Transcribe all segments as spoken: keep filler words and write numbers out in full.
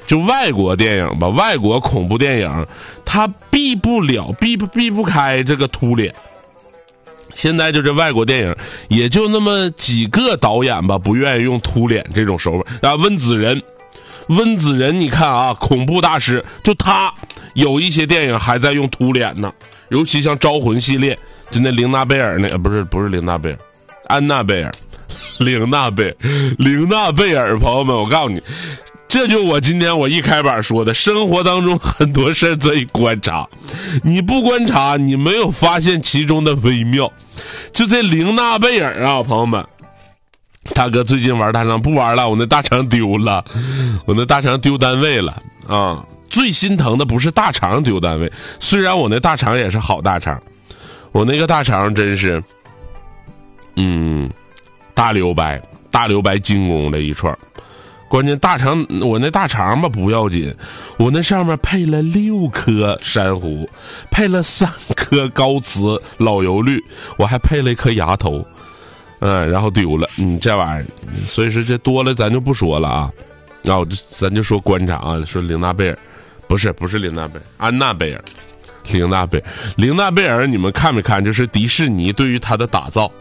就外国电影吧，外国恐怖电影，它避不了、避不避不开这个秃脸。现在就这外国电影，也就那么几个导演吧，不愿意用秃脸这种手法。啊，温子仁，温子仁，你看啊，恐怖大师，就他有一些电影还在用秃脸呢，尤其像《招魂》系列，就那玲娜贝尔那个，不是不是玲娜贝尔，安娜贝尔，玲娜贝尔，玲娜贝尔，朋友们，我告诉你。这就我今天我一开板说的，生活当中很多事儿可以观察，你不观察，你没有发现其中的微妙。就这玲娜贝尔啊，朋友们，大哥最近玩大肠不玩了，我那大肠丢了，我那大肠丢单位了啊！最心疼的不是大肠丢单位，虽然我那大肠也是好大肠，我那个大肠真是，嗯，大留白，大留白精工的一串。关键大肠，我那大肠吧不要紧，我那上面配了六颗珊瑚，配了三颗高瓷老油绿，我还配了一颗牙头，嗯，然后丢了，嗯，这玩意儿，所以说这多了咱就不说了啊，然后咱就说观察啊，说玲娜贝尔，不是不是玲娜贝尔，安娜贝尔，玲娜贝尔，玲娜贝尔，你们看没看？就是迪士尼对于它的打造，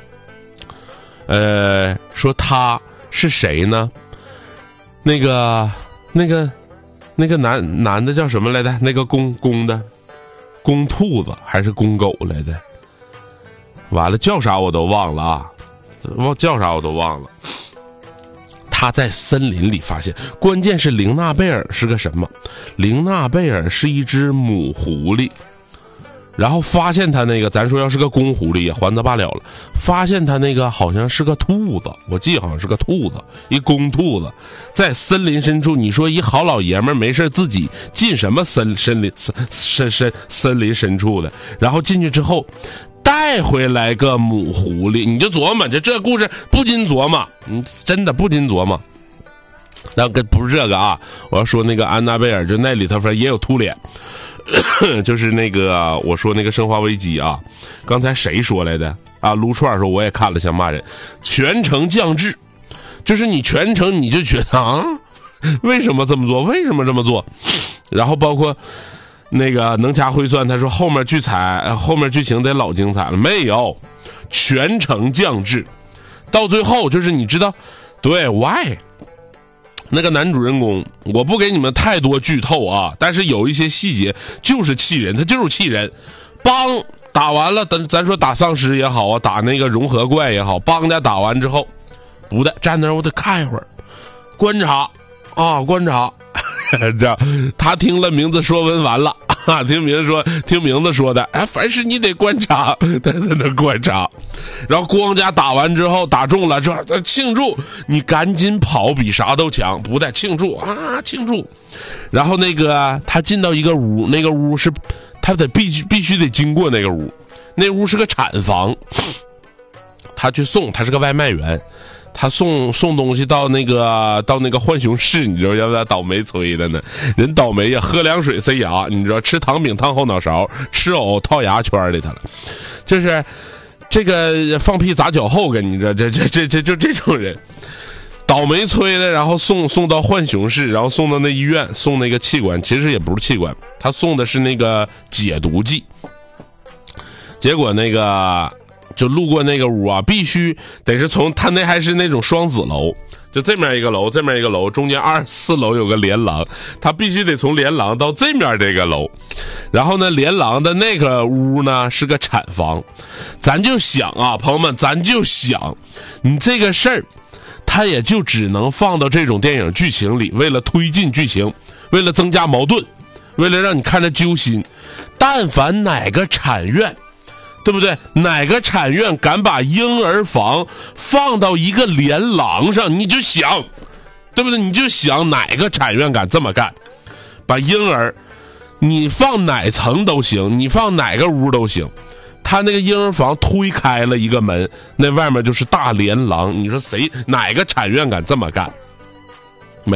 呃，说他是谁呢？那个那个那个男男的叫什么来着？那个公公的公兔子还是公狗来的？完了叫啥我都忘了啊，忘叫啥我都忘了。他在森林里发现，关键是玲娜贝尔是个什么？玲娜贝尔是一只母狐狸。然后发现他那个，咱说要是个公狐狸也还则罢了了，发现他那个好像是个兔子，我记得好像是个兔子，一公兔子，在森林深处。你说一好老爷们没事自己进什么森森林森森森森林深处的，然后进去之后带回来个母狐狸，你就琢磨，这这故事不禁琢磨，嗯，真的不禁琢磨。但跟不是这个啊，我要说那个安娜贝尔，就那里头反正也有秃脸。就是那个我说那个生化危机啊，刚才谁说来的啊？撸串说我也看了，想骂人，全程降智，就是你全程你就觉得啊，为什么这么做？为什么这么做？然后包括那个能掐会算，他说后面剧彩后面剧情得老精彩了，没有，全程降智，到最后就是你知道，对 why。那个男主人公，我不给你们太多剧透啊，但是有一些细节就是气人，他就是气人。帮打完了，咱咱说打丧尸也好啊，打那个融合怪也好，帮家打完之后，不的站那儿我得看一会儿，观察啊观察，这样他听了名字说文完了啊，听名字说听名字说的，哎，凡事你得观察，他在那观察。然后光家打完之后打中了，这庆祝，你赶紧跑，比啥都强，不带庆祝啊庆祝。然后那个他进到一个屋，那个屋是他得必须必须得经过那个屋，那屋是个产房，他去送，他是个外卖员。他送送东西到那个到那个浣熊市，你知道要不要倒霉催的呢？人倒霉呀，喝凉水塞牙，你知道吃糖饼烫后脑勺，吃藕套牙圈里头了，就是这个放屁砸脚后跟，你知道这这这这就这种人，倒霉催的，然后送送到浣熊市，然后送到那医院，送那个气管，其实也不是气管，他送的是那个解毒剂，结果那个。就路过那个屋啊，必须得是从他那还是那种双子楼，就这面一个楼，这面一个楼，中间二十四楼有个连廊，他必须得从连廊到这面这个楼，然后呢，连廊的那个屋呢是个产房，咱就想啊，朋友们，咱就想，你这个事儿，他也就只能放到这种电影剧情里，为了推进剧情，为了增加矛盾，为了让你看着揪心，但凡哪个产院。对不对？哪个产院敢把婴儿房放到一个连廊上？你就想，对不对？你就想哪个产院敢这么干？把婴儿，你放哪层都行，你放哪个屋都行。他那个婴儿房推开了一个门，那外面就是大连廊。你说谁哪个产院敢这么干？没有。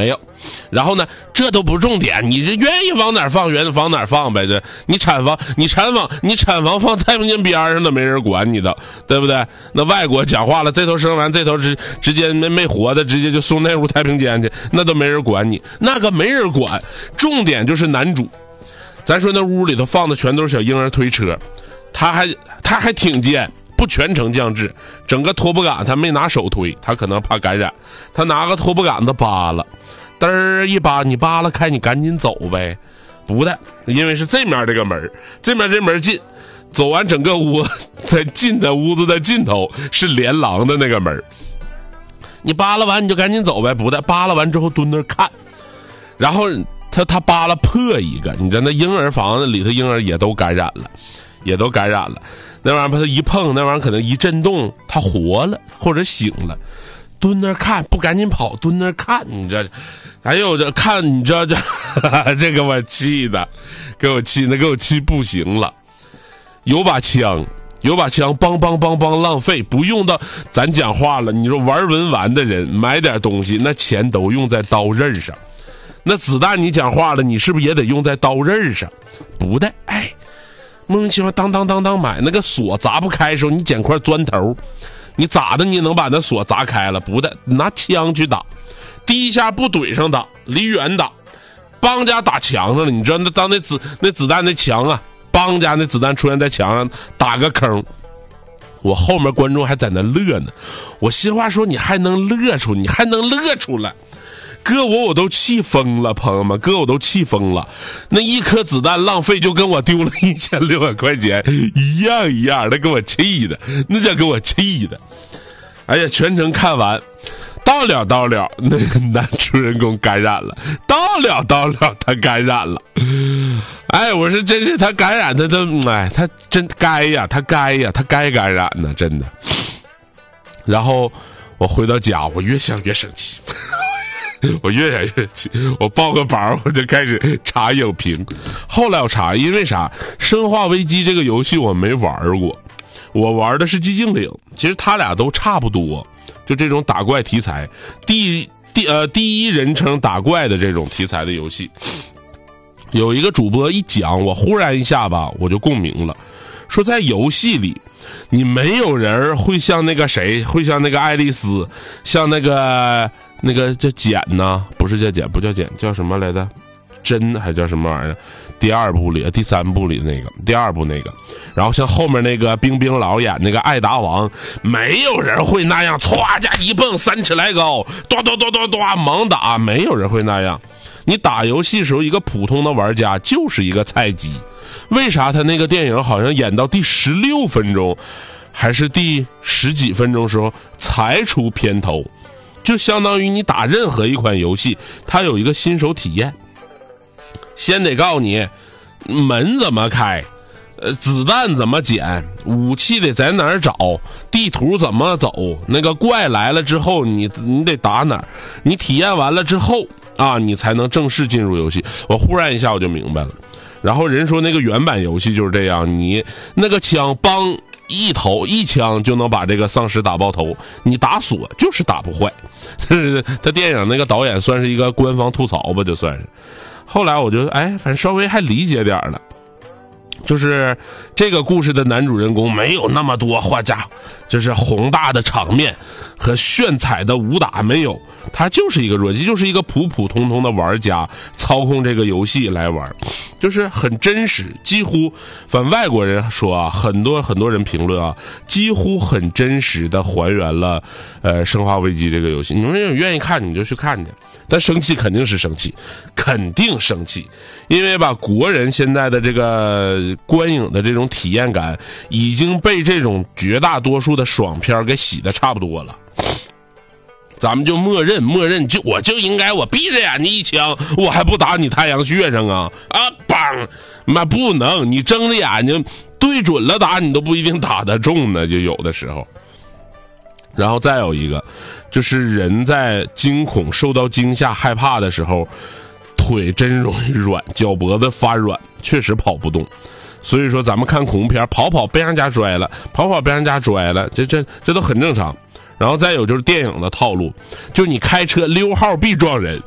然后呢，这都不重点，你这愿意往哪儿放，愿意往哪儿放呗。这你产房，你产房，你产房放太平间边上都没人管你的，对不对？那外国讲话了，这头生完，这头直直接没没活的，直接就送那屋太平间去，那都没人管你，那个没人管。重点就是男主，咱说那屋里头放的全都是小婴儿推车，他还他还挺贱。不全程降智，整个拖布杆他没拿手推，他可能怕感染，他拿个拖布杆子扒了，嘚儿一扒，你扒了开，你赶紧走呗。不的，因为是这面这个门，这面这门进，走完整个屋，在进的屋子的尽头是连廊的那个门，你扒拉完你就赶紧走呗。不的，扒拉完之后蹲那儿看，然后他他扒拉破一个，你知道那婴儿房子里头婴儿也都感染了，也都感染了。那玩意儿把他一碰，那玩意儿可能一震动，他活了或者醒了，蹲那儿看，不赶紧跑，蹲那儿看，你这，还有这看，你知道这，这给我气的，给我气的，给我气不行了。有把枪，有把枪，梆梆梆梆，浪费，不用到，咱讲话了，你说玩文玩的人买点东西，那钱都用在刀刃上，那子弹你讲话了，你是不是也得用在刀刃上？不的，哎。莫名其妙当当当当买那个锁砸不开的时候，你捡块砖头，你咋的你能把那锁砸开了？不的，拿枪去打，第一下不怼上打，离远打，帮家打墙上了。你知道那当那子那子弹那墙啊，帮家那子弹出现在墙上打个坑，我后面观众还在那乐呢。我心话说，你还能乐出，你还能乐出来。哥我我都气疯了，朋友们，哥我都气疯了。那一颗子弹浪费就跟我丢了一千六百块钱一样一样的，给我气的，那叫给我气的。哎呀，全程看完，到了到了，那个男主人公感染了，到了到了，他感染了。哎，我说真是他感染他都，哎，他真该呀，他该呀，他该感染呢，真的。然后我回到家，我越想越生气。我越想越气，我抱个包我就开始查影评。后来我查，因为啥？生化危机这个游戏我没玩过，我玩的是寂静岭。其实他俩都差不多，就这种打怪题材，第第呃第一人称打怪的这种题材的游戏。有一个主播一讲，我忽然一下吧，我就共鸣了，说在游戏里。你没有人会像那个谁，会像那个爱丽丝，像那个那个叫简呢？不是叫简，不叫简，叫什么来着？真还叫什么玩意儿？第二部里、第三部里那个，第二部那个，然后像后面那个冰冰老演那个艾达王，没有人会那样，歘家一蹦三尺来高，咚咚咚咚咚猛打，没有人会那样。你打游戏时候，一个普通的玩家就是一个菜鸡。为啥他那个电影好像演到第十六分钟还是第十几分钟时候才出片头，就相当于你打任何一款游戏它有一个新手体验，先得告诉你门怎么开，呃，子弹怎么捡，武器得在哪儿找，地图怎么走，那个怪来了之后你你得打哪儿，你体验完了之后啊，你才能正式进入游戏。我忽然一下我就明白了。然后人说那个原版游戏就是这样，你那个枪帮一头一枪就能把这个丧尸打爆头，你打锁就是打不坏。他电影那个导演算是一个官方吐槽吧，就算是。后来我就哎，反正稍微还理解点了。就是这个故事的男主人公没有那么多画家，就是宏大的场面和炫彩的武打没有，他就是一个弱鸡，就是一个普普通通的玩家操控这个游戏来玩，就是很真实，几乎反外国人说啊，很多很多人评论啊，几乎很真实的还原了呃生化危机这个游戏。你们有愿意看你就去看去，但生气肯定是生气，肯定生气，因为吧国人现在的这个观影的这种体验感已经被这种绝大多数的爽片给洗得差不多了。咱们就默认默认就我就应该我闭着眼睛一枪，我还不打你太阳穴上啊啊梆，那不能，你睁着眼睛对准了打你都不一定打得中呢，就有的时候。然后再有一个就是人在惊恐受到惊吓害怕的时候，腿真容易软，脚脖子发软，确实跑不动。所以说咱们看恐怖片，跑跑被人家拽了，跑跑被人家拽了，这这这都很正常。然后再有就是电影的套路，就你开车溜号必撞人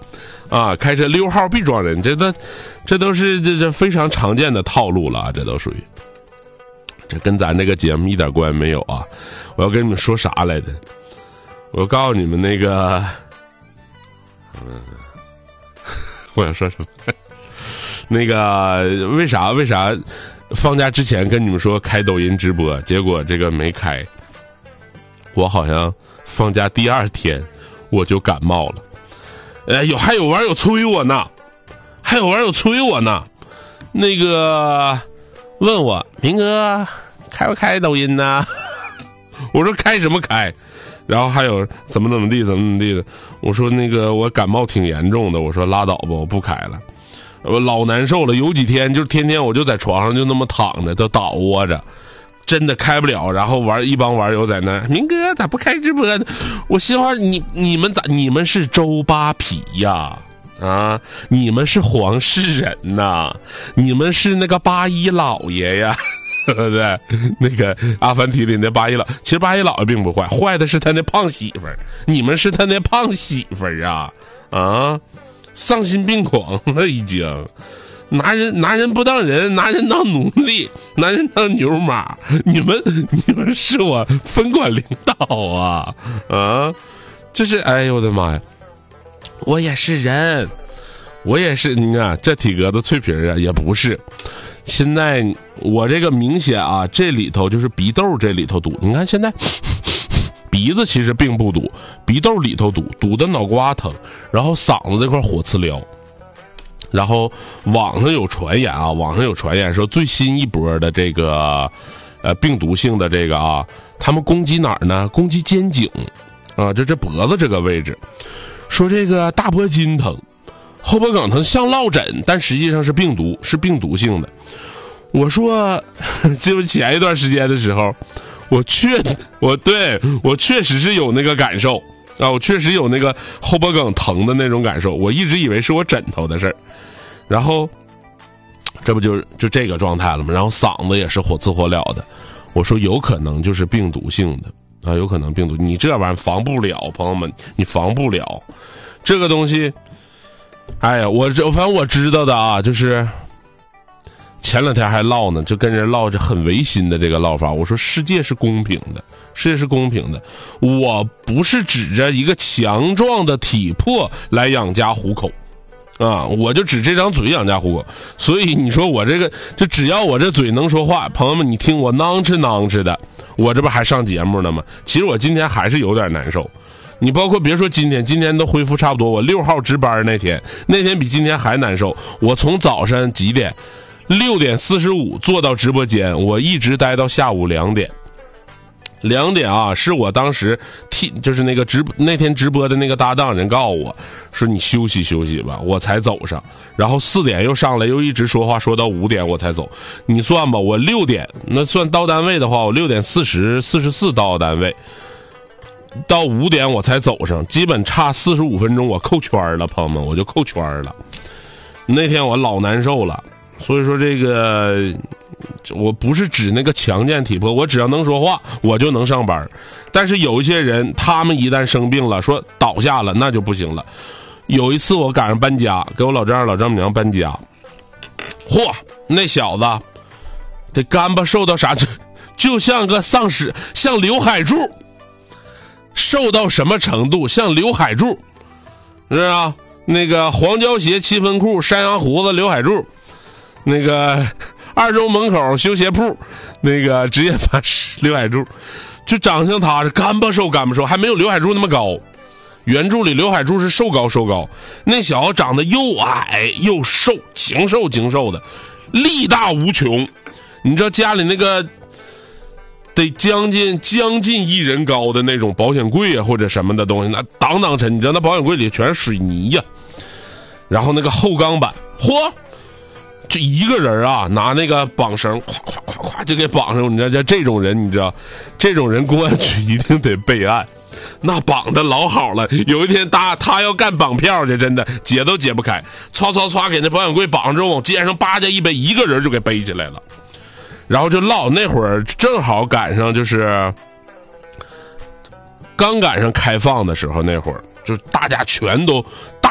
啊，开车六号必撞人，这都这都是这这非常常见的套路了，这都属于。这跟咱这个节目一点关系没有啊！我要跟你们说啥来着？我告诉你们那个，嗯，我想说什么？那个为啥为啥放假之前跟你们说开抖音直播，结果这个没开？我好像放假第二天我就感冒了。呃，有还有网友催我呢，还有网友催我呢，那个。问我明哥开不开抖音呢？我说开什么开？然后还有怎么怎么地怎么怎么地的。我说那个我感冒挺严重的，我说拉倒吧，我不开了，我老难受了。有几天就是天天我就在床上就那么躺着，就倒窝着，真的开不了。然后玩一帮网友在那，明哥咋不开直播呢？我心话你你们咋你们是周扒皮呀？啊！你们是黄世仁呐，你们是那个八一老爷呀，对不对？那个阿凡提里那八一老，其实八一老爷并不坏，坏的是他那胖媳妇儿。你们是他那胖媳妇儿啊啊！丧心病狂了已经，拿人拿人不当人，拿人当奴隶，拿人当牛马。你们你们是我分管领导啊啊！这是哎呦我的妈呀！我也是人，我也是，你看这体格子脆皮啊，也不是。现在我这个明显啊，这里头就是鼻窦这里头堵。你看现在鼻子其实并不堵，鼻窦里头堵，堵的脑瓜疼，然后嗓子这块火刺撩。然后网上有传言啊，网上有传言说最新一波的这个呃病毒性的这个啊，他们攻击哪儿呢？攻击肩颈啊，就这脖子这个位置。说这个大脖筋疼，后脖梗疼像落枕，但实际上是病毒，是病毒性的。我说，就前一段时间的时候，我确我对我确实是有那个感受啊，我确实有那个后脖梗疼的那种感受。我一直以为是我枕头的事儿，然后这不就就这个状态了吗？然后嗓子也是火刺火燎的。我说有可能就是病毒性的。啊，有可能病毒，你这玩意儿防不了，朋友们，你防不了。这个东西，哎呀，我这反正我知道的啊，就是前两天还唠呢，就跟人唠着很违心的这个唠法。我说世界是公平的，世界是公平的，我不是指着一个强壮的体魄来养家糊口。啊，我就指这张嘴养家糊口，所以你说我这个，就只要我这嘴能说话，朋友们，你听我囔哧囔哧的，我这不还上节目呢吗？其实我今天还是有点难受。你包括别说今天，今天都恢复差不多。我六号值班那天，那天比今天还难受。我从早上几点，六点四十五坐到直播间，我一直待到下午两点。两点啊，是我当时替就是那个直那天直播的那个搭档人告诉我说你休息休息吧，我才走上。然后四点又上来又一直说话说到五点我才走。你算吧，我六点那算到单位的话，我六点四十四十四到单位，到五点我才走上，基本差四十五分钟我扣圈了，朋友们，我就扣圈了。那天我老难受了，所以说这个。我不是指那个强健体魄，我只要能说话我就能上班。但是有一些人他们一旦生病了，说倒下了那就不行了。有一次我赶上搬家，给我老丈人老丈母娘搬家，嚯，那小子这干巴瘦到啥，就像个丧尸，像刘海柱。瘦到什么程度？像刘海柱，是啊，那个黄胶鞋七分裤，山羊胡子刘海柱，那个二中门口修鞋铺，那个职业发刘海柱，就长相他是干巴瘦干巴瘦，还没有刘海柱那么高。原著里刘海柱是瘦高瘦高，那小子长得又矮又瘦，精瘦精瘦的，力大无穷。你知道家里那个得将近将近一人高的那种保险柜啊或者什么的东西，那当当沉，你知道那保险柜里全是水泥呀、啊，然后那个后钢板，嚯！就一个人啊，拿那个绑绳，咵咵咵咵就给绑上。你知道，这种人，你知道，这种人公安局一定得备案。那绑的老好了。有一天他他要干绑票去，真的解都解不开，唰唰唰给那保险柜绑上之后，往街上扒家一背，一个人就给背起来了。然后就唠，那会儿正好赶上就是刚赶上开放的时候，那会儿就大家全都大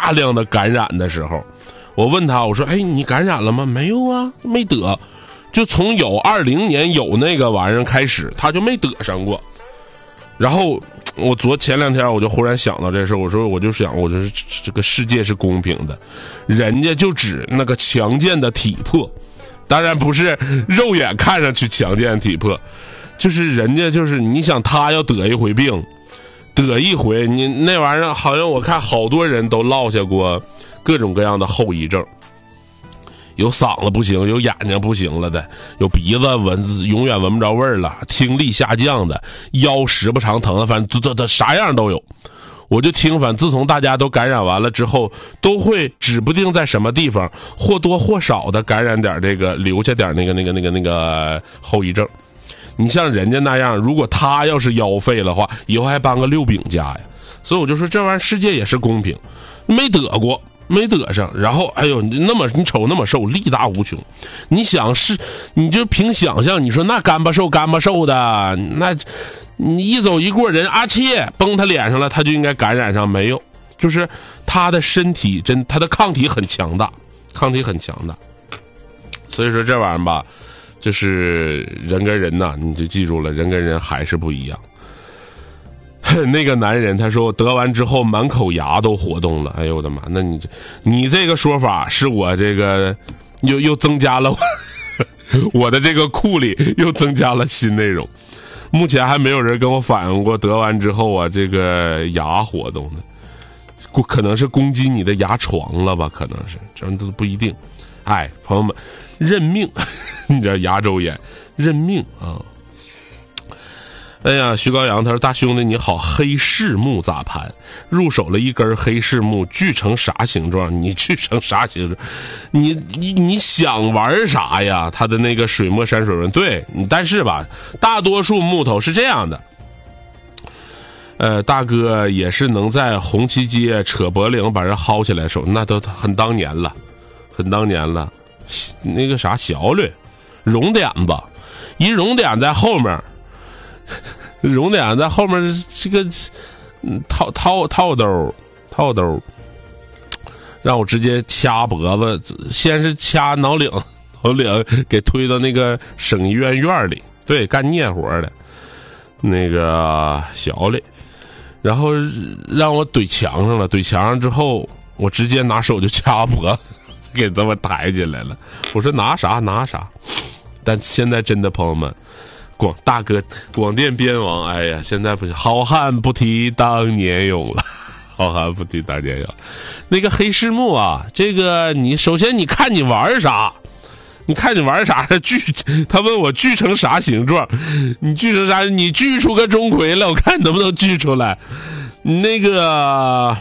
大量的感染的时候，我问他，我说哎，你感染了吗？没有啊，没得。就从有二零年有那个玩意儿开始，他就没得上过。然后我昨前两天我就忽然想到这事，我说我就想，我就是这个世界是公平的，人家就指那个强健的体魄，当然不是肉眼看上去强健的体魄，就是人家就是你想他要得一回病，得一回你那玩意儿，好像我看好多人都落下过各种各样的后遗症。有嗓子不行，有眼睛不行了的，有鼻子闻永远闻不着味儿了，听力下降的，腰时不常疼的，反正这这啥样都有。我就听，反正自从大家都感染完了之后，都会指不定在什么地方或多或少的感染点这个，留下点那个那个那个那个后遗症。你像人家那样，如果他要是腰废的话，以后还搬个六饼家呀。所以我就说这玩意儿世界也是公平，没得过。没得上，然后哎呦，你那么你瞅那么瘦，力大无穷。你想是，你就凭想象，你说那干巴瘦干巴瘦的，那你一走一过人啊切崩他脸上了，他就应该感染上，没有，就是他的身体真他的抗体很强大，抗体很强大。所以说这玩意儿吧，就是人跟人呐，你就记住了，人跟人还是不一样。那个男人他说得完之后满口牙都活动了，哎呦我的妈！那你这你这个说法是我这个又又增加了我, 我的这个库里又增加了新内容。目前还没有人跟我反映过得完之后啊这个牙活动的，可能是攻击你的牙床了吧？可能是，这都不一定。哎，朋友们，认命！你这牙周炎，认命啊！哎呀，徐高阳他说大兄弟你好，黑柿木咋盘？入手了一根黑柿木，锯成啥形状？你锯成啥形状？你你你想玩啥呀？他的那个水墨山水纹，对，但是吧，大多数木头是这样的。呃，大哥也是能在红旗街扯脖领把人薅起来手，那都很当年了，很当年了。那个啥小吕，熔点子，一熔点在后面。熔点在后面，这个套套套兜套兜，让我直接掐脖子，先是掐脑领，脑领给推到那个省医院院里，对，干孽活的，那个小磊，然后让我怼墙上了，怼墙上之后，我直接拿手就掐脖子，给这么抬起来了。我说拿啥拿啥，但现在真的朋友们。广大哥，广电边王，哎呀，现在不行，好汉不提当年勇了，好汉不提当年勇。那个黑柿木啊，这个你首先你看你玩啥，你看你玩啥锯，他问我锯成啥形状，你锯成啥？你锯出个钟馗来，我看能不能锯出来。那个。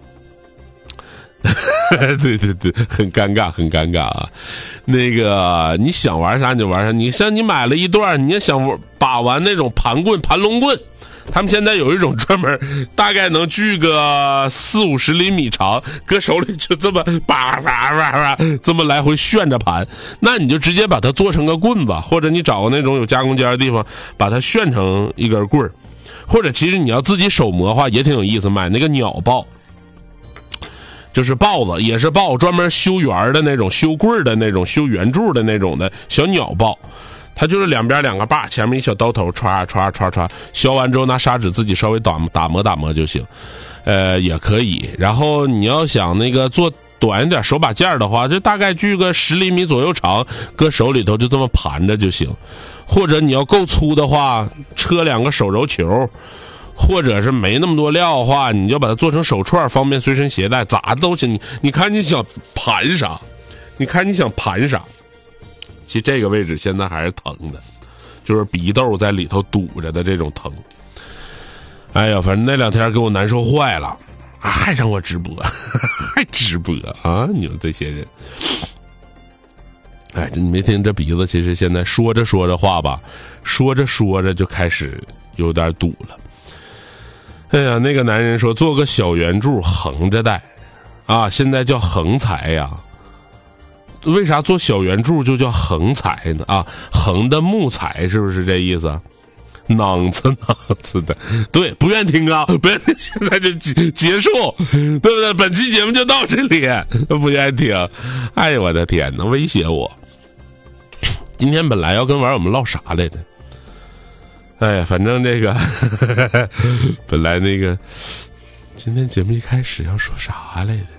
对对对，很尴尬，很尴尬啊！那个你想玩啥你就玩啥，你像你买了一段，你也想把玩那种盘棍、盘龙棍，他们现在有一种专门，大概能锯个四五十厘米长，搁手里就这么叭叭叭叭这么来回旋着盘，那你就直接把它做成个棍子，或者你找个那种有加工间的地方，把它旋成一根棍儿，或者其实你要自己手磨的话也挺有意思，买那个鸟刨。就是刨子，也是刨，专门修圆的那种，修棍的那种，修圆柱的那种的小鸟刨，它就是两边两个把，前面一小刀头，歘歘歘歘，削完之后拿砂纸自己稍微打打磨打磨就行，呃，也可以。然后你要想那个做短一点手把件的话，就大概锯个十厘米左右长，搁手里头就这么盘着就行。或者你要够粗的话，车两个手揉球。或者是没那么多料的话，你就把它做成手串，方便随身携带，咋都行。你你看你想盘啥，你看你想盘啥。其实这个位置现在还是疼的，就是鼻窦在里头堵着的这种疼。哎呀，反正那两天给我难受坏了，啊、还让我直播，还直播啊！你们这些人，哎，你没听这鼻子，其实现在说着说着话吧，说着说着就开始有点堵了。哎呀，那个男人说做个小圆柱横着戴，啊，现在叫横裁呀。为啥做小圆柱就叫横裁呢？啊，横的木材是不是这意思？ 囊子囊子的，对，不愿听啊，不愿听，现在就结结束，对不对？本期节目就到这里，不愿听。哎呀，我的天哪，威胁我！今天本来要跟网友们唠啥来的？哎呀，反正这个本来那个今天节目一开始要说啥来的？